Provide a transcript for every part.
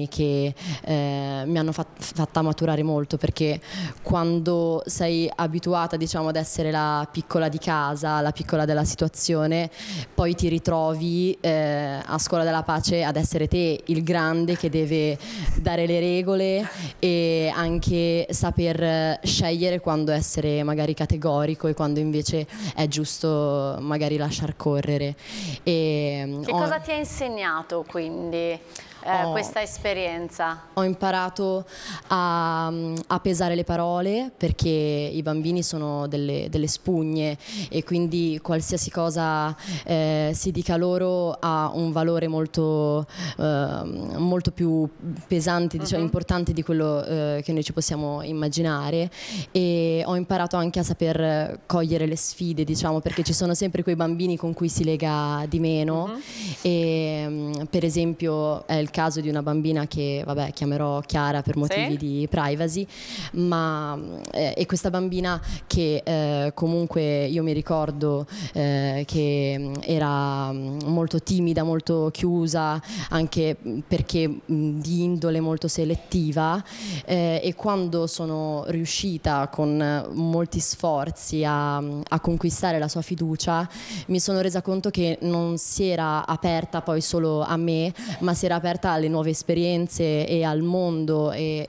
anni che mi hanno fatta maturare molto, perché quando sei abituata, diciamo, ad essere la piccola di casa, la piccola della situazione, poi ti ritrovi a Scuola della Pace ad essere te il grande che deve dare le regole e anche saper scegliere quando essere magari categorico e quando invece è giusto magari lasciar correre. Che cosa ti ha insegnato quindi questa esperienza? Ho imparato a pesare le parole, perché i bambini sono delle spugne e quindi qualsiasi cosa si dica loro ha un valore molto più pesante, diciamo, importante di quello che noi ci possiamo immaginare. E ho imparato anche a saper cogliere le sfide, diciamo, perché ci sono sempre quei bambini con cui si lega di meno. E per esempio è il caso di una bambina che, vabbè, chiamerò Chiara per motivi di privacy, ma è questa bambina che comunque io mi ricordo che era molto timida, molto chiusa, anche perché di indole molto selettiva, e quando sono riuscita con molti sforzi a conquistare la sua fiducia, mi sono resa conto che non si era aperta poi solo a me, ma si era aperta alle nuove esperienze e al mondo, e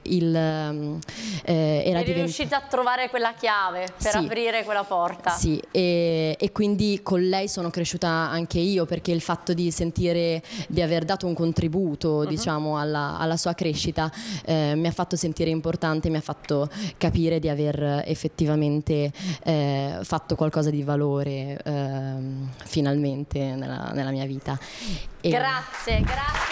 eri riuscita a trovare quella chiave per aprire quella porta. Sì, e quindi con lei sono cresciuta anche io, perché il fatto di sentire di aver dato un contributo, diciamo, alla sua crescita mi ha fatto sentire importante, mi ha fatto capire di aver effettivamente fatto qualcosa di valore finalmente nella mia vita. Grazie, grazie.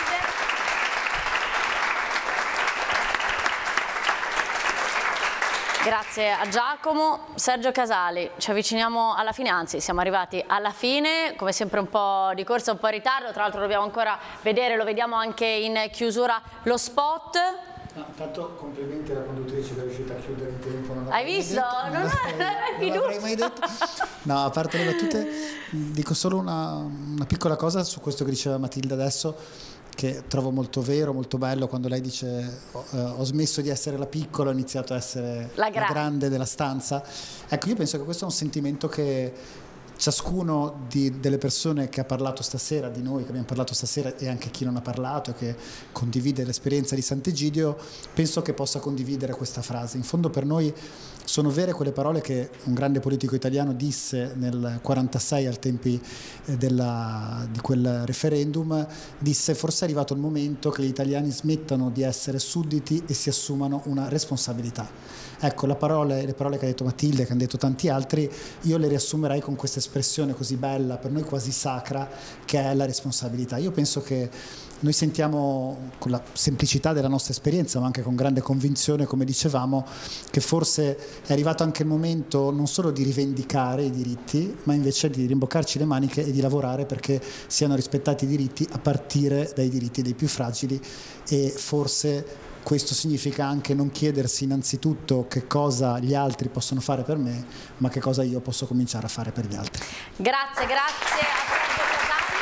Grazie a Giacomo. Sergio Casali, ci avviciniamo alla fine, anzi siamo arrivati alla fine, come sempre un po' di corsa, un po' in ritardo, tra l'altro dobbiamo ancora vedere, lo vediamo anche in chiusura, lo spot. Tanto complimenti alla conduttrice che è riuscita a chiudere in tempo. Hai visto? Non l'avrei mai detto. No, a parte le battute, dico solo una piccola cosa su questo che diceva Matilde adesso, che trovo molto vero, molto bello, quando lei dice ho smesso di essere la piccola, ho iniziato a essere la grande della stanza. Ecco, io penso che questo è un sentimento che ciascuno delle persone che ha parlato stasera, di noi che abbiamo parlato stasera, e anche chi non ha parlato e che condivide l'esperienza di Sant'Egidio, penso che possa condividere questa frase. In fondo per noi sono vere quelle parole che un grande politico italiano disse nel 46 al tempi di quel referendum, disse: forse è arrivato il momento che gli italiani smettano di essere sudditi e si assumano una responsabilità. Ecco, le parole che ha detto Matilde, che hanno detto tanti altri, io le riassumerei con questa espressione così bella, per noi quasi sacra, che è la responsabilità. Io penso che noi sentiamo, con la semplicità della nostra esperienza, ma anche con grande convinzione, come dicevamo, che forse è arrivato anche il momento non solo di rivendicare i diritti, ma invece di rimboccarci le maniche e di lavorare perché siano rispettati i diritti, a partire dai diritti dei più fragili. E forse questo significa anche non chiedersi innanzitutto che cosa gli altri possono fare per me, ma che cosa io posso cominciare a fare per gli altri. Grazie, grazie a Sergio Casali.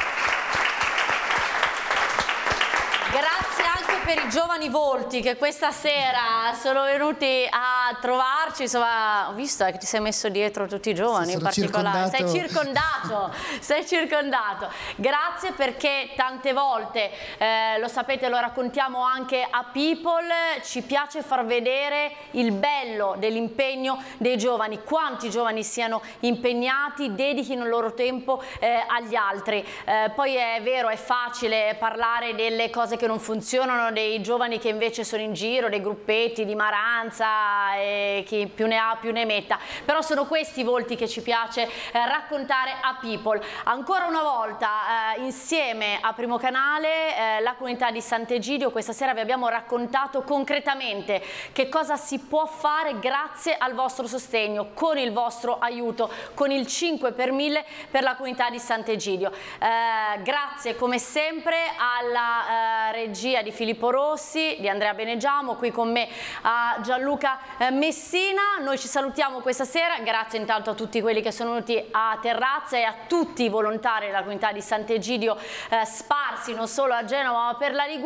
Grazie anche per i giovani volti che questa sera sono venuti a trovarci. Insomma, ho visto che ti sei messo dietro tutti i giovani, in particolare. Sei circondato. Grazie, perché tante volte, lo sapete, lo raccontiamo anche a People, ci piace far vedere il bello dell'impegno dei giovani, quanti giovani siano impegnati, dedichino il loro tempo agli altri. Poi è vero, è facile parlare delle cose che non funzionano, dei giovani che invece sono in giro, dei gruppetti di maranza, e chi più ne ha più ne metta, però sono questi i volti che ci piace raccontare a People. Ancora una volta insieme a Primo Canale, la comunità di Sant'Egidio, questa sera vi abbiamo raccontato concretamente che cosa si può fare grazie al vostro sostegno, con il vostro aiuto, con il 5 per 1000 per la comunità di Sant'Egidio. Grazie come sempre alla regia di Filippo Rossi, di Andrea Benegiamo, qui con me a Gianluca Messina. Noi ci salutiamo questa sera, grazie intanto a tutti quelli che sono venuti a Terrazza e a tutti i volontari della comunità di Sant'Egidio sparsi non solo a Genova ma per la Liguria.